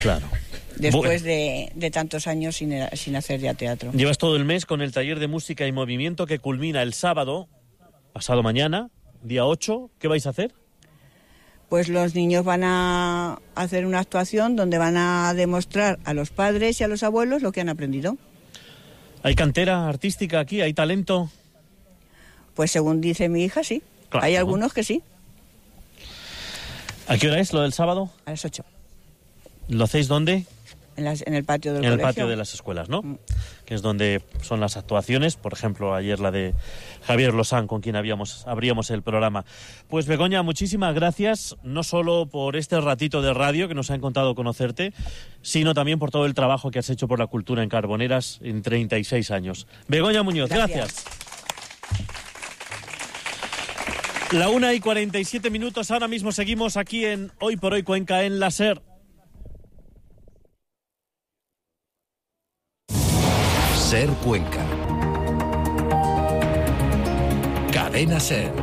Claro. Después de tantos años sin hacer ya teatro. Llevas todo el mes con el taller de música y movimiento que culmina el sábado, pasado mañana, día 8. ¿Qué vais a hacer? Pues los niños van a hacer una actuación donde van a demostrar a los padres y a los abuelos lo que han aprendido. ¿Hay cantera artística aquí? ¿Hay talento? Pues según dice mi hija, sí. Claro, hay algunos que sí. ¿A qué hora es lo del sábado? A las 8. ¿Lo hacéis dónde? En el patio del colegio. En el colegio. patio de las escuelas, ¿no? Que es donde son las actuaciones. Por ejemplo, ayer la de Javier Lozán, con quien abríamos el programa. Pues Begoña, muchísimas gracias, no solo por este ratito de radio que nos ha encantado conocerte, sino también por todo el trabajo que has hecho por la cultura en Carboneras en 36 años. Begoña Muñoz, gracias. La 1:47, ahora mismo seguimos aquí en Hoy por Hoy Cuenca, en la SER. SER Cuenca. Cadena SER.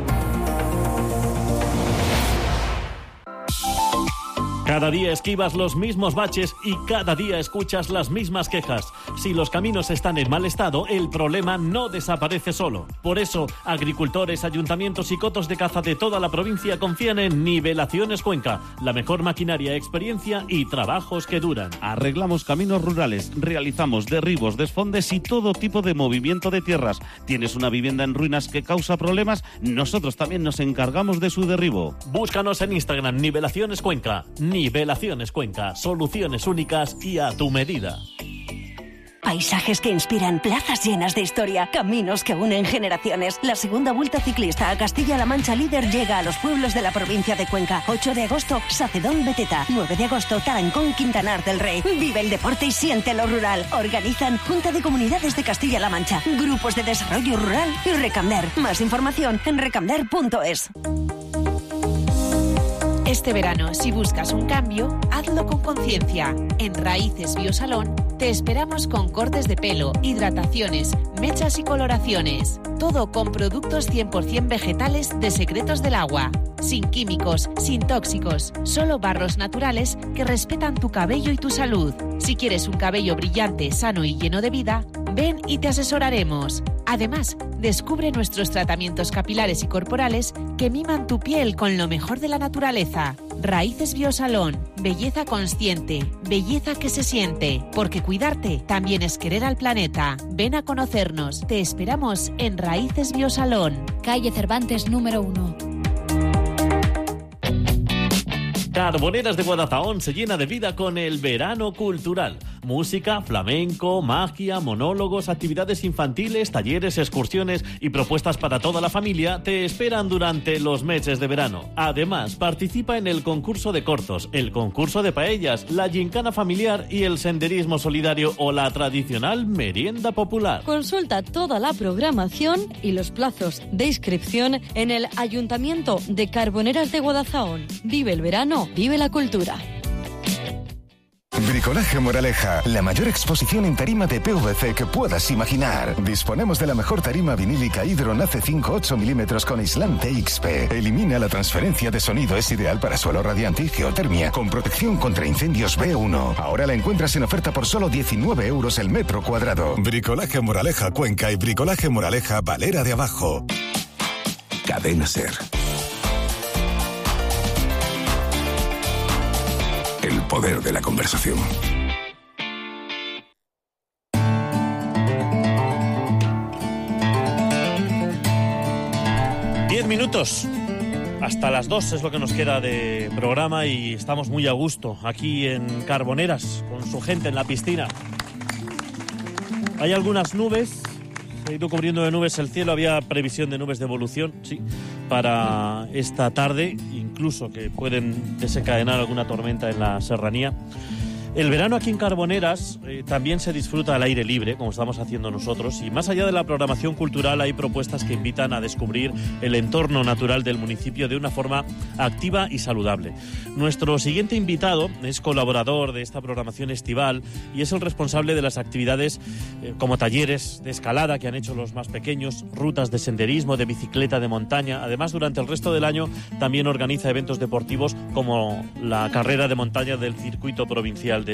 Cada día esquivas los mismos baches y cada día escuchas las mismas quejas. Si los caminos están en mal estado, el problema no desaparece solo. Por eso, agricultores, ayuntamientos y cotos de caza de toda la provincia confían en Nivelaciones Cuenca, la mejor maquinaria, experiencia y trabajos que duran. Arreglamos caminos rurales, realizamos derribos, desfondes y todo tipo de movimiento de tierras. ¿Tienes una vivienda en ruinas que causa problemas? Nosotros también nos encargamos de su derribo. Búscanos en Instagram, Nivelaciones Cuenca. Nivelaciones Cuenca, soluciones únicas y a tu medida. Paisajes que inspiran, plazas llenas de historia, caminos que unen generaciones. La segunda Vuelta Ciclista a Castilla-La Mancha Líder llega a los pueblos de la provincia de Cuenca. 8 de agosto, Sacedón Beteta. 9 de agosto, Tarancón, Quintanar del Rey. Vive el deporte y siente lo rural. Organizan Junta de Comunidades de Castilla-La Mancha, Grupos de Desarrollo Rural y Recamder. Más información en recamder.es. Este verano, si buscas un cambio, hazlo con conciencia. En Raíces Biosalón te esperamos con cortes de pelo, hidrataciones, mechas y coloraciones. Todo con productos 100% vegetales de Secretos del Agua. Sin químicos, sin tóxicos, solo barros naturales que respetan tu cabello y tu salud. Si quieres un cabello brillante, sano y lleno de vida, ven y te asesoraremos. Además, descubre nuestros tratamientos capilares y corporales que miman tu piel con lo mejor de la naturaleza. Raíces Biosalón, belleza consciente, belleza que se siente, porque cuidarte también es querer al planeta. Ven a conocernos, te esperamos en Raíces Biosalón. Calle Cervantes número 1. Carboneras de Guadalajara se llena de vida con el verano cultural. Música, flamenco, magia, monólogos, actividades infantiles, talleres, excursiones y propuestas para toda la familia te esperan durante los meses de verano. Además, participa en el concurso de cortos, el concurso de paellas, la gincana familiar y el senderismo solidario o la tradicional merienda popular. Consulta toda la programación y los plazos de inscripción en el Ayuntamiento de Carboneras de Guadalajara. Vive el verano, vive la cultura. Bricolaje Moraleja, la mayor exposición en tarima de PVC que puedas imaginar. Disponemos de la mejor tarima vinílica Hydron AC5 8 mm con aislante XP. Elimina la transferencia de sonido, es ideal para suelo radiante y geotermia, con protección contra incendios B1. Ahora la encuentras en oferta por solo 19 euros el metro cuadrado. Bricolaje Moraleja Cuenca y Bricolaje Moraleja Valera de Abajo. Cadena SER. El poder de la conversación. Diez minutos. Hasta las 2 es lo que nos queda de programa y estamos muy a gusto aquí en Carboneras, con su gente en la piscina. Hay algunas nubes, se ha ido cubriendo de nubes el cielo, había previsión de nubes de evolución, sí, para esta tarde, incluso que pueden desencadenar alguna tormenta en la serranía. El verano aquí en Carboneras también se disfruta al aire libre, como estamos haciendo nosotros, y más allá de la programación cultural hay propuestas que invitan a descubrir el entorno natural del municipio de una forma activa y saludable. Nuestro siguiente invitado es colaborador de esta programación estival y es el responsable de las actividades como talleres de escalada que han hecho los más pequeños, rutas de senderismo, de bicicleta de montaña. Además, durante el resto del año también organiza eventos deportivos como la carrera de montaña del circuito provincial